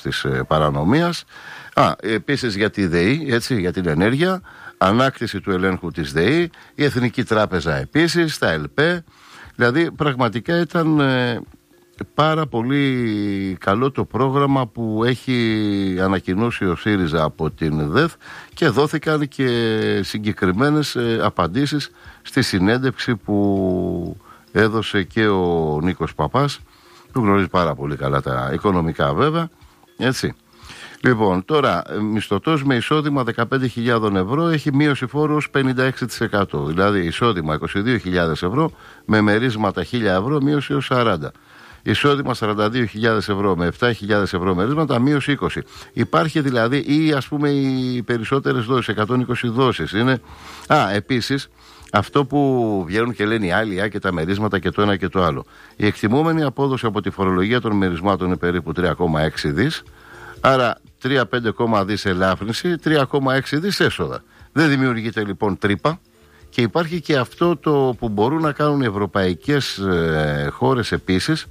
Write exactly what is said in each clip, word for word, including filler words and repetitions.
της ε, παρανομίας. Α, επίσης για τη ΔΕΗ, έτσι, για την ενέργεια, ανάκτηση του ελέγχου της ΔΕΗ, η Εθνική Τράπεζα επίσης, τα ΕΛΠΕ. Δηλαδή πραγματικά ήταν ε, πάρα πολύ καλό το πρόγραμμα που έχει ανακοινώσει ο ΣΥΡΙΖΑ από την ΔΕΘ και δόθηκαν και συγκεκριμένες ε, απαντήσεις στη συνέντευξη που έδωσε και ο Νίκος Παπάς, που γνωρίζει πάρα πολύ καλά τα οικονομικά βέβαια, έτσι. Λοιπόν, τώρα μισθωτός με εισόδημα δεκαπέντε χιλιάδες ευρώ έχει μείωση φόρου ως πενήντα έξι τοις εκατό. Δηλαδή εισόδημα είκοσι δύο χιλιάδες ευρώ με μερίσματα χίλια ευρώ μείωση ως σαράντα τοις εκατό. Εισόδημα σαράντα δύο χιλιάδες ευρώ με επτά χιλιάδες ευρώ μερίσματα μείωση είκοσι τοις εκατό. Υπάρχει δηλαδή ή ας πούμε οι περισσότερες δόσεις, εκατόν είκοσι δόσεις είναι. Α, επίσης αυτό που βγαίνουν και λένε οι άλλοι, α, και τα μερίσματα και το ένα και το άλλο. Η εκτιμούμενη απόδοση από τη φορολογία των μερισμάτων είναι περίπου τρία κόμμα έξι δις. Άρα τρία κόμμα πέντε δις ελάφρυνση, τρία κόμμα έξι δις έσοδα. Δεν δημιουργείται λοιπόν τρύπα και υπάρχει και αυτό το που μπορούν να κάνουν οι ευρωπαϊκές ε, χώρες επίσης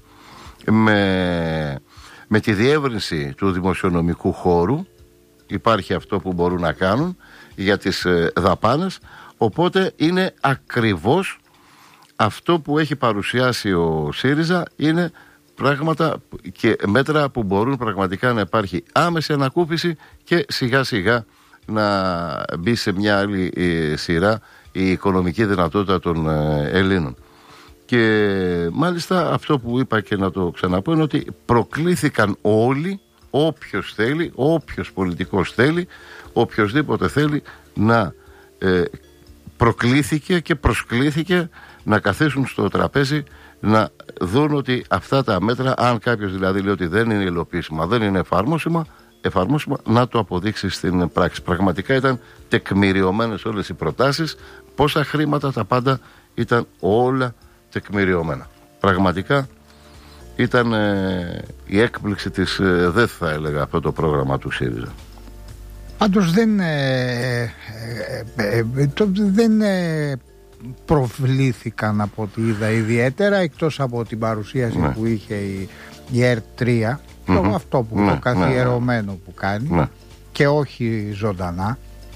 με, με τη διεύρυνση του δημοσιονομικού χώρου. Υπάρχει αυτό που μπορούν να κάνουν για τις ε, δαπάνες. Οπότε είναι ακριβώς αυτό που έχει παρουσιάσει ο ΣΥΡΙΖΑ, είναι πράγματα και μέτρα που μπορούν πραγματικά να υπάρχει άμεση ανακούφιση και σιγά σιγά να μπει σε μια άλλη ε, σειρά η οικονομική δυνατότητα των ε, Ελλήνων. Και μάλιστα αυτό που είπα και να το ξαναπώ είναι ότι προκλήθηκαν όλοι, όποιος θέλει, όποιος πολιτικός θέλει, οποιοσδήποτε θέλει να ε, προκλήθηκε και προσκλήθηκε να καθίσουν στο τραπέζι να δουν ότι αυτά τα μέτρα, αν κάποιος δηλαδή λέει ότι δεν είναι υλοποιήσιμα, δεν είναι εφαρμόσιμα, εφαρμόσιμα να το αποδείξει στην πράξη. Πραγματικά ήταν τεκμηριωμένες όλες οι προτάσεις, πόσα χρήματα, τα πάντα ήταν όλα τεκμηριωμένα. Πραγματικά ήταν ε, η έκπληξη της ε, ΔΕΘ, θα έλεγα, αυτό το πρόγραμμα του ΣΥΡΙΖΑ. Πάντως δεν, ε, ε, ε, το, δεν ε, προβλήθηκαν από ό,τι είδα ιδιαίτερα, εκτός από την παρουσίαση ναι. που είχε η, η ερ τρία, mm-hmm. το, αυτό που ναι, το καθιερωμένο ναι, που κάνει ναι. και όχι ζωντανά.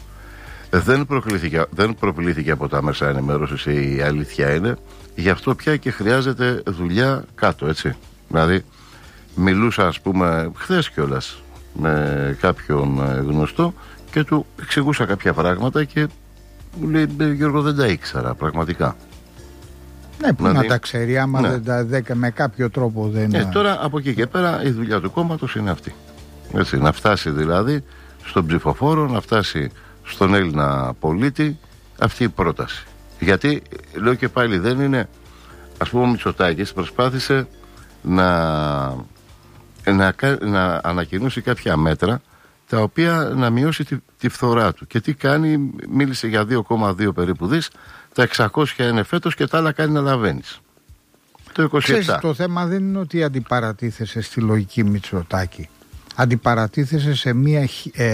Δεν προκλήθηκε, δεν προβλήθηκε από τα μέσα ενημέρωσης, η αλήθεια είναι. Γι' αυτό πια και χρειάζεται δουλειά κάτω, έτσι. Δηλαδή μιλούσα ας πούμε χθες κιόλας με κάποιον γνωστό και του εξηγούσα κάποια πράγματα και μου λέει, Γιώργο, δεν τα ήξερα πραγματικά. Ναι, που δηλαδή, να τα ξέρει, άμα ναι. δεν τα δέκα με κάποιο τρόπο δεν... Ε, τώρα από εκεί και πέρα η δουλειά του κόμματος είναι αυτή. Έτσι, να φτάσει δηλαδή στον ψηφοφόρο, να φτάσει στον Έλληνα πολίτη αυτή η πρόταση. Γιατί, λέω και πάλι, δεν είναι, ας πούμε, ο Μητσοτάκης προσπάθησε να, να, να ανακοινώσει κάποια μέτρα τα οποία να μειώσει τη, τη φθορά του. Και τι κάνει, μίλησε για δύο κόμμα δύο περίπου δις, τα εξακόσια είναι φέτος και τα άλλα κάνει να λαβαίνεις. Το είκοσι επτά. Ξέρεις, το θέμα δεν είναι ότι αντιπαρατίθεσαι στη λογική Μητσοτάκη. Αντιπαρατίθεσαι σε μια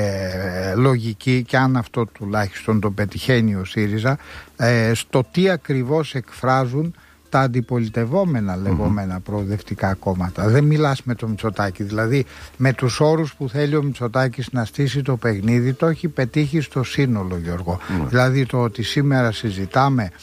ε, λογική, και αν αυτό τουλάχιστον το πετυχαίνει ο ΣΥΡΙΖΑ, ε, στο τι ακριβώς εκφράζουν τα αντιπολιτευόμενα λεγόμενα mm-hmm. προοδευτικά κόμματα. Δεν μιλάς με τον Μητσοτάκη. Δηλαδή με τους όρους που θέλει ο Μητσοτάκης να στήσει το παιχνίδι, το έχει πετύχει στο σύνολο, Γιώργο. Mm-hmm. Δηλαδή το ότι σήμερα συζητάμε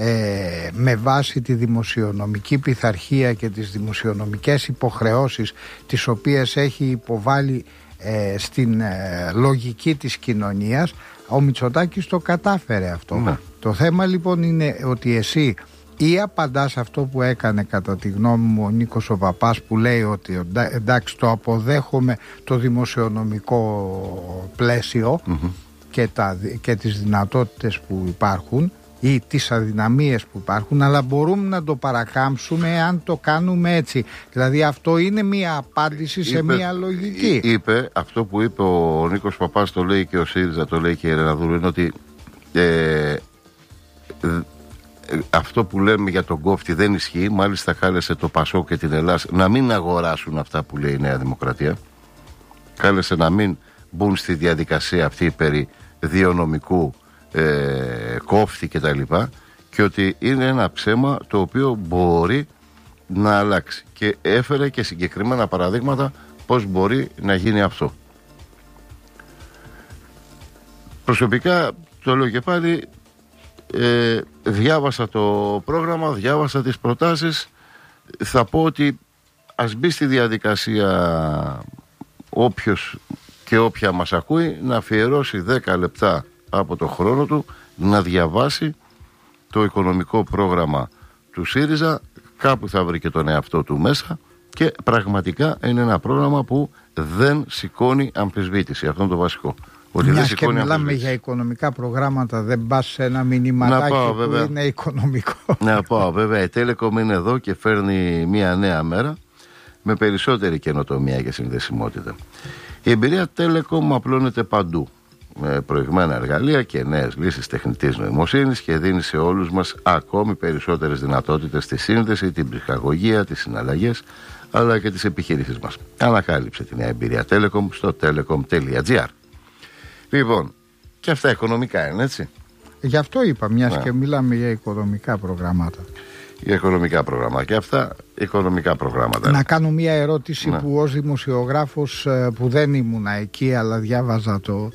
ε, με βάση τη δημοσιονομική πειθαρχία και τις δημοσιονομικές υποχρεώσεις τις οποίες έχει υποβάλει ε, στην ε, λογική της κοινωνίας, ο Μητσοτάκης το κατάφερε αυτό. Mm-hmm. Το θέμα λοιπόν είναι ότι εσύ ή απαντάς αυτό που έκανε κατά τη γνώμη μου ο Νίκος ο Παπάς, που λέει ότι εντάξει, το αποδέχομαι το δημοσιονομικό πλαίσιο mm-hmm. και, τα, και τις δυνατότητες που υπάρχουν ή τις αδυναμίες που υπάρχουν, αλλά μπορούμε να το παρακάμψουμε αν το κάνουμε έτσι. Δηλαδή αυτό είναι μια απάντηση είπε, σε μια λογική. Είπε αυτό που είπε ο Νίκος Παπάς, το λέει και ο ΣΥΡΙΖΑ, το λέει και η Ερεναδούρου, είναι ότι ε, αυτό που λέμε για τον κόφτη δεν ισχύει. Μάλιστα κάλεσε το Πασόκ και την Ελλάδα να μην αγοράσουν αυτά που λέει η Νέα Δημοκρατία. Κάλεσε να μην μπουν στη διαδικασία αυτή περί διονομικού ε, κόφτη και τα λοιπά, και ότι είναι ένα ψέμα το οποίο μπορεί να αλλάξει. Και έφερε και συγκεκριμένα παραδείγματα πώς μπορεί να γίνει αυτό. Προσωπικά, το λέω και πάλι, ε, διάβασα το πρόγραμμα, διάβασα τις προτάσεις. Θα πω ότι ας μπει στη διαδικασία όποιος και όποια μας ακούει να αφιερώσει δέκα λεπτά από το χρόνο του να διαβάσει το οικονομικό πρόγραμμα του ΣΥΡΙΖΑ. Κάπου θα βρει και τον εαυτό του μέσα, και πραγματικά είναι ένα πρόγραμμα που δεν σηκώνει αμφισβήτηση. Αυτό είναι το βασικό. Ότι μιας και μιλάμε για οικονομικά προγράμματα, δεν πας σε ένα μηνυματάκι πάω, που βέβαια, είναι οικονομικό. Να πάω βέβαια, η Telecom είναι εδώ και φέρνει μια νέα μέρα με περισσότερη καινοτομία και συνδεσιμότητα. Η εμπειρία Telecom απλώνεται παντού, με προηγμένα εργαλεία και νέες λύσεις τεχνητής νοημοσύνης, και δίνει σε όλους μας ακόμη περισσότερες δυνατότητες στη σύνδεση, την ψυχαγωγία, τις συναλλαγές, αλλά και τις επιχειρήσεις μας. Ανακάλυψε τη νέα εμπειρία Telecom στο telecom τελεία gr. Λοιπόν, και αυτά οικονομικά είναι, έτσι. Γι' αυτό είπα, μιας να. και μιλάμε για οικονομικά προγράμματα. Για οικονομικά προγράμματα. Και αυτά οικονομικά προγράμματα. Να κάνω μια ερώτηση να. που ως δημοσιογράφος, που δεν ήμουνα εκεί αλλά διάβαζα το,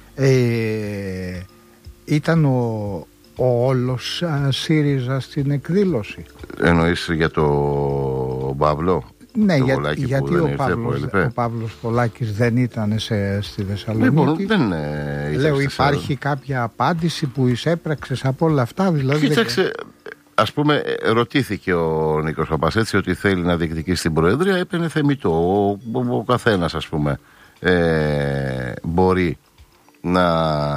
ε, ήταν ο, ο όλος α, ΣΥΡΙΖΑ στην εκδήλωση. Εννοείς για το Παύλο? Ναι, για, γιατί ο Παύλος, ο Παύλος Πολάκης δεν ήταν σε, στη Θεσσαλονίκη. Λοιπόν, δεν ε, Λέω, υπάρχει κάποια απάντηση που εισέπραξες από όλα αυτά? Δηλαδή, κοίταξε, δεν... ας πούμε, ρωτήθηκε ο Νίκος Παπάς, έτσι, ότι θέλει να διεκδικήσει την Προεδρία. Έπαινε θεμιτό. Ο, ο, ο καθένας, ας πούμε, ε, μπορεί να,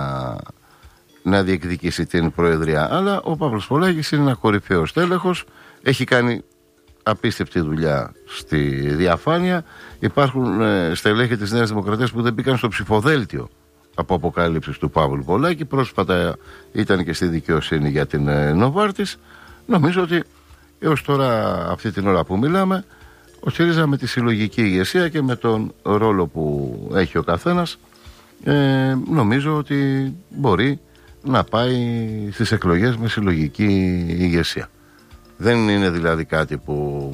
να διεκδικήσει την Προεδρία. Αλλά ο Παύλος Πολάκης είναι ένα κορυφαίος τέλεχος. Έχει κάνει απίστευτη δουλειά στη διαφάνεια. Υπάρχουν ε, στελέχη της Νέας Δημοκρατίας που δεν μπήκαν στο ψηφοδέλτιο από αποκάλυψεις του Παύλου Πολάκη. Πρόσφατα ήταν και στη δικαιοσύνη για την ε, Νοβάρτης. Νομίζω ότι έως τώρα, αυτή την ώρα που μιλάμε, ο ΣΥΡΙΖΑ με τη συλλογική ηγεσία και με τον ρόλο που έχει ο καθένας, ε, νομίζω ότι μπορεί να πάει στις εκλογές με συλλογική ηγεσία. Δεν είναι δηλαδή κάτι που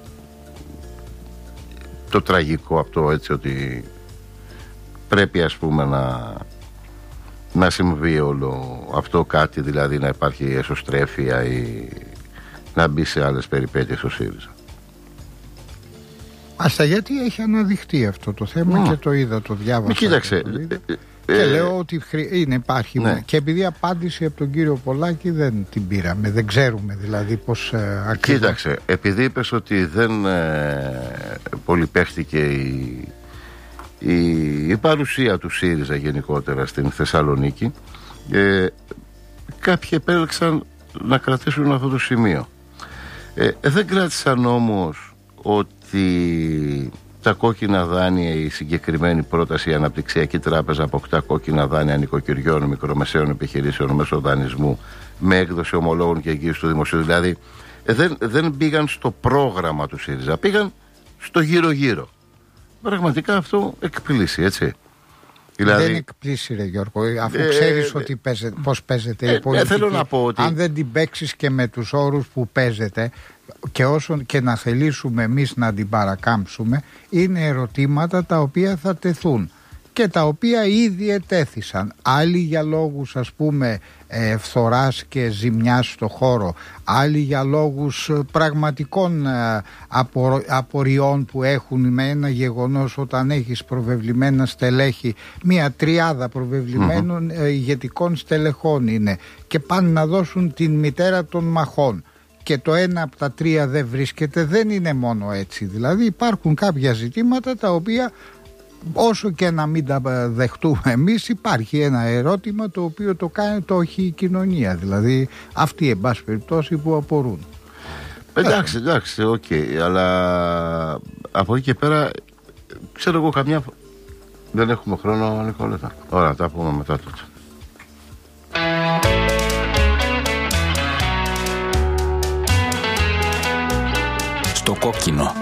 το τραγικό αυτό, έτσι, ότι πρέπει, ας πούμε, να, να συμβεί όλο αυτό, κάτι δηλαδή να υπάρχει εσωστρέφεια ή να μπει σε άλλες περιπέτειες ο ΣΥΡΙΖΑ. Άστα, γιατί έχει αναδειχθεί αυτό το θέμα, mm. και το είδα, το διάβασα. Κοίταξε, και ε, λέω ότι είναι, υπάρχει, ναι. Και επειδή απάντηση από τον κύριο Πολάκη δεν την πήραμε, δεν ξέρουμε δηλαδή πως ε, ακριβώς. Κοίταξε, επειδή είπες ότι δεν ε, πολυπαίχτηκε η, η, η παρουσία του ΣΥΡΙΖΑ γενικότερα στην Θεσσαλονίκη, ε, κάποιοι επέλεξαν να κρατήσουν αυτό το σημείο. Ε, δεν κράτησαν όμως ότι τα κόκκινα δάνεια, η συγκεκριμένη πρόταση, η Αναπτυξιακή Τράπεζα αποκτά κόκκινα δάνεια νοικοκυριών, μικρομεσαίων επιχειρήσεων μέσω δανεισμού με έκδοση ομολόγων και εγγύηση του δημοσίου. Δηλαδή δεν, δεν πήγαν στο πρόγραμμα του ΣΥΡΙΖΑ, πήγαν στο γύρω-γύρω. Πραγματικά αυτό εκπλήσει, έτσι. Δηλαδή, δεν εκπλήσει, ρε Γιώργο, αφού ε, ξέρεις ε, ότι παίζεται, πώς παίζεται ε, η πολιτική. Ε, θέλω να πω ότι... Αν δεν την παίξεις και με τους όρους που παίζεται, και όσο και να θελήσουμε εμείς να την παρακάμψουμε, είναι ερωτήματα τα οποία θα τεθούν και τα οποία ήδη ετέθησαν. Άλλοι για λόγους, ας πούμε, ε, φθοράς και ζημιάς στο χώρο, άλλοι για λόγους πραγματικών ε, απο, απορριών που έχουν με ένα γεγονός, όταν έχεις προβεβλημένα στελέχη, μία τριάδα προβεβλημένων mm-hmm. ε, ηγετικών στελεχών είναι, και πάνε να δώσουν την μητέρα των μαχών και το ένα από τα τρία δεν βρίσκεται. Δεν είναι μόνο έτσι. Δηλαδή υπάρχουν κάποια ζητήματα τα οποία, όσο και να μην τα δεχτούμε εμείς, υπάρχει ένα ερώτημα το οποίο το κάνει, το έχει η κοινωνία. Δηλαδή αυτοί, εν πάση περιπτώσει, που απορούν. Εντάξει, εντάξει, οκ. Okay, αλλά από εκεί και πέρα, ξέρω εγώ, καμιά... Δεν έχουμε χρόνο, Νικόλετα. Ωραία, τα πούμε μετά τότε. Στο κόκκινο.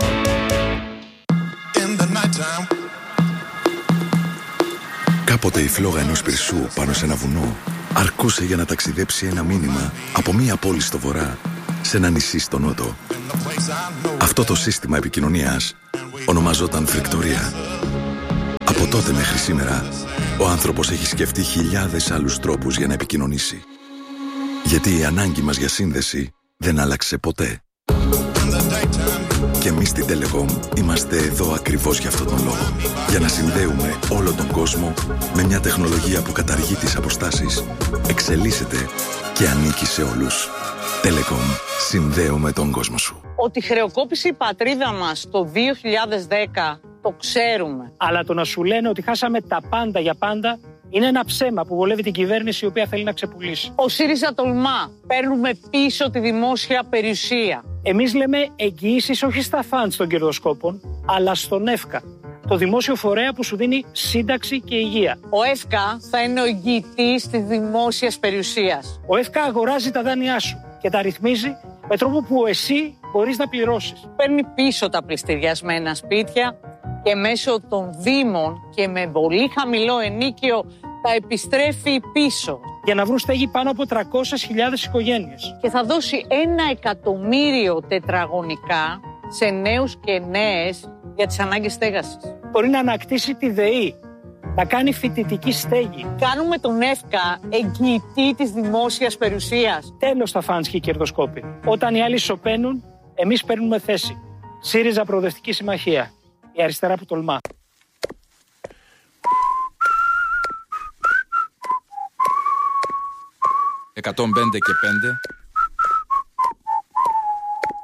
Κάποτε η φλόγα ενός πυρσού πάνω σε ένα βουνό αρκούσε για να ταξιδέψει ένα μήνυμα από μία πόλη στο βορρά σε ένα νησί στο νότο. Αυτό το σύστημα επικοινωνίας ονομαζόταν φρικτορία. Από τότε μέχρι σήμερα, ο άνθρωπος έχει σκεφτεί χιλιάδες άλλους τρόπους για να επικοινωνήσει. Γιατί η ανάγκη μας για σύνδεση δεν άλλαξε ποτέ. Και εμείς στην Telecom είμαστε εδώ ακριβώς για αυτόν τον λόγο. Για να συνδέουμε όλο τον κόσμο με μια τεχνολογία που καταργεί τις αποστάσεις, εξελίσσεται και ανήκει σε όλους. Telecom. Συνδέουμε τον κόσμο σου. Ότι χρεοκόπησε η πατρίδα μας το δύο χιλιάδες δέκα, το ξέρουμε. Αλλά το να σου λένε ότι χάσαμε τα πάντα για πάντα είναι ένα ψέμα που βολεύει την κυβέρνηση η οποία θέλει να ξεπουλήσει. Ο ΣΥΡΙΖΑ τολμά. Παίρνουμε πίσω τη δημόσια περιουσία. Εμείς λέμε εγγυήσεις όχι στα φαντς των κερδοσκόπων, αλλά στον ΕΦΚΑ, το δημόσιο φορέα που σου δίνει σύνταξη και υγεία. Ο ΕΦΚΑ θα είναι ο εγγυητής της δημόσιας περιουσίας. Ο ΕΦΚΑ αγοράζει τα δάνειά σου και τα ρυθμίζει με τρόπο που εσύ μπορείς να πληρώσεις. Παίρνει πίσω τα πληστηριασμένα σπίτια και μέσω των δήμων και με πολύ χαμηλό ενίκιο τα επιστρέφει πίσω. Για να βρουν στέγη πάνω από τριακόσιες χιλιάδες οικογένειες. Και θα δώσει ένα εκατομμύριο τετραγωνικά σε νέους και νέες για τις ανάγκες στέγασης. Μπορεί να ανακτήσει τη ΔΕΗ, να κάνει φοιτητική στέγη. Κάνουμε τον ΕΦΚΑ εγγυητή της δημόσιας περιουσίας. Τέλος τα φαντς και οι κερδοσκόποι. Όταν οι άλλοι σωπαίνουν, εμείς παίρνουμε θέση. ΣΥΡΙΖΑ Προοδευτική Συμμαχία. Η αριστερά που τολμά. εκατόν πέντε και πέντε